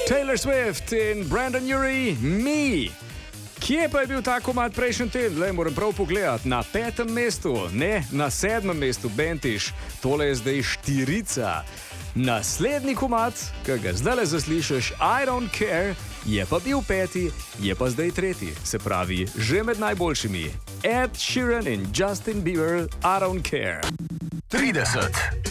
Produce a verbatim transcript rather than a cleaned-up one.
Taylor Swift in Brandon Urie, Me. Kje pa je bil ta komad prejšnji teden? Le moram prav pogledati. Na petem mestu, ne na sedmem mestu, Bentiš. Tole je zdaj štirica. Naslednji komad, ki ga zdaj le zaslišiš, I Don't Care, je pa bil peti, je pa zdaj tretji. Se pravi, že med najboljšimi. Ed Sheeran in Justin Bieber, I Don't Care. trideset.